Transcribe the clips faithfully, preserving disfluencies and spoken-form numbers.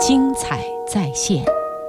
精彩再现。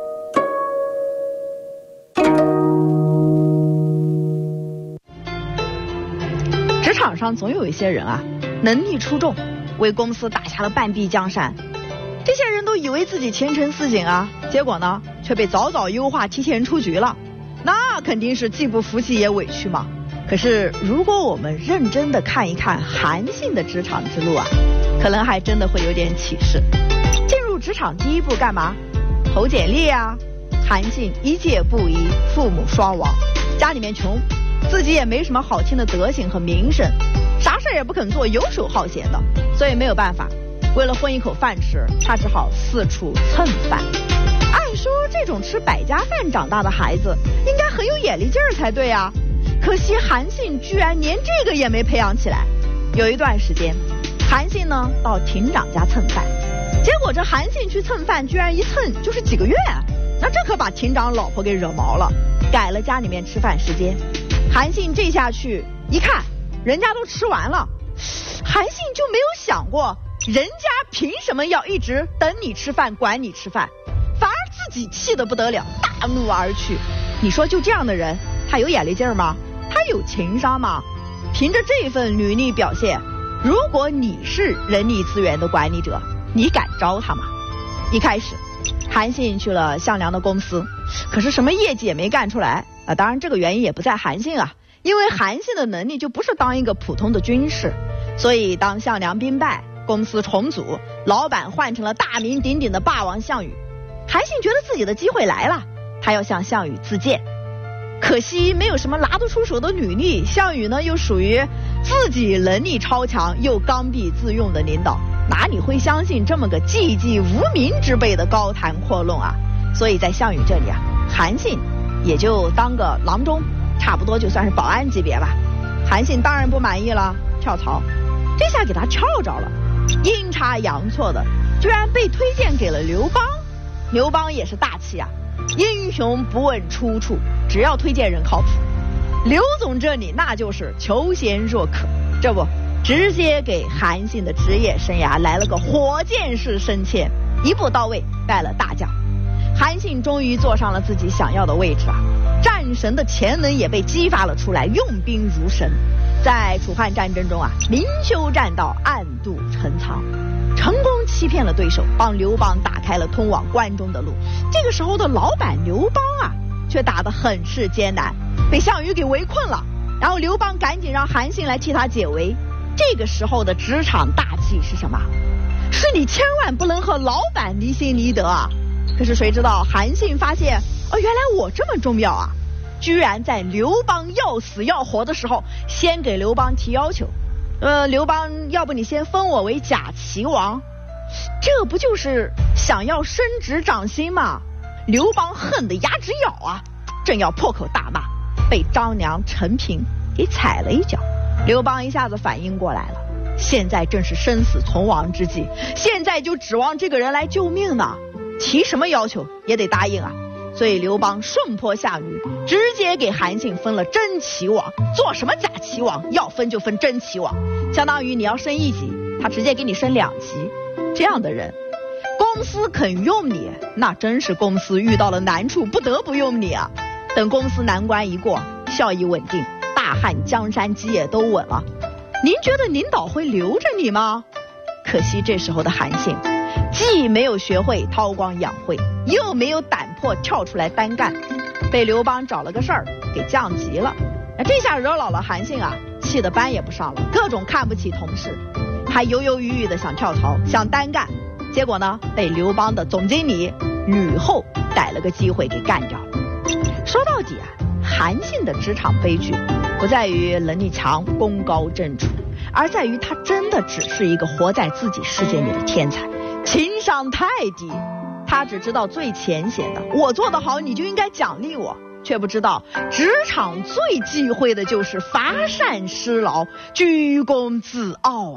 职场上总有一些人啊，能力出众，为公司打下了半壁江山。这些人都以为自己前程似锦啊，结果呢，却被早早优化提前出局了。那肯定是既不服气也委屈嘛。可是如果我们认真的看一看韩信的职场之路啊，可能还真的会有点启示。进入职场第一步干嘛？投简历啊。韩信一介布衣，父母双亡，家里面穷，自己也没什么好听的德行和名声，啥事也不肯做，游手好闲的，所以没有办法，为了混一口饭吃，他只好四处蹭饭。按说这种吃百家饭长大的孩子应该很有眼力劲儿才对啊，可惜韩信居然连这个也没培养起来。有一段时间，韩信呢到亭长家蹭饭，结果这韩信去蹭饭居然一蹭就是几个月，那这可把亭长老婆给惹毛了，改了家里面吃饭时间。韩信这下去一看，人家都吃完了，韩信就没有想过人家凭什么要一直等你吃饭管你吃饭，反而自己气得不得了，大怒而去。你说就这样的人，他有眼力劲儿吗？他有情商吗？凭着这份履历表现，如果你是人力资源的管理者，你敢招他吗？一开始韩信去了项梁的公司，可是什么业绩也没干出来啊！当然这个原因也不在韩信啊，因为韩信的能力就不是当一个普通的军事，所以当项梁兵败，公司重组，老板换成了大名鼎鼎的霸王项羽。韩信觉得自己的机会来了，他要向项羽自荐，可惜没有什么拿得出手的履历，项羽呢又属于自己能力超强又刚愎自用的领导，哪里会相信这么个寂寂无名之辈的高谈阔论啊？所以在项羽这里啊，韩信也就当个郎中，差不多就算是保安级别吧。韩信当然不满意了，跳槽，这下给他跳着了，阴差阳错的居然被推荐给了刘邦。刘邦也是大气啊，英雄不问出处，只要推荐人靠谱。刘总这里那就是求贤若渴，这不直接给韩信的职业生涯来了个火箭式升迁，一步到位，拜了大将。韩信终于坐上了自己想要的位置啊，战神的潜能也被激发了出来，用兵如神。在楚汉战争中啊，明修栈道，暗度陈仓，成功欺骗了对手，帮刘邦打开了通往关中的路。这个时候的老板刘邦啊，却打得很是艰难，被项羽给围困了。然后刘邦赶紧让韩信来替他解围。这个时候的职场大忌是什么？是你千万不能和老板离心离德啊！可是谁知道韩信发现，哦，原来我这么重要啊！居然在刘邦要死要活的时候，先给刘邦提要求，呃，刘邦，要不你先封我为假齐王？这不就是想要升职涨薪吗？刘邦恨得牙直咬啊，正要破口大骂，被张良、陈平给踩了一脚。刘邦一下子反应过来了，现在正是生死存亡之际，现在就指望这个人来救命呢，提什么要求也得答应啊。所以刘邦顺坡下驴，直接给韩信分了真齐王。做什么假齐王？要分就分真齐王，相当于你要升一级，他直接给你升两级。这样的人，公司肯用你，那真是公司遇到了难处不得不用你啊。等公司难关一过，效益稳定，大汉江山基业都稳了，您觉得领导会留着你吗？可惜这时候的韩信既没有学会韬光养晦，又没有胆魄跳出来单干，被刘邦找了个事儿给降级了。那这下惹恼了韩信啊，气得班也不上了，各种看不起同事，还犹犹豫豫的想跳槽想单干，结果呢被刘邦的总经理吕后逮了个机会给干掉了。说到底啊，韩信的职场悲剧不在于能力强功高震主，而在于他真的只是一个活在自己世界里的天才，情商太低。他只知道最浅显的，我做得好你就应该奖励我，却不知道职场最忌讳的就是乏善失劳，居功自傲啊。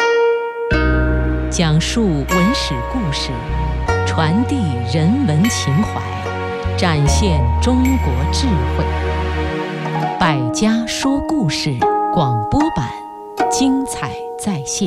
讲述文史故事，传递人文情怀，展现中国智慧。百家说故事广播版，精彩再现。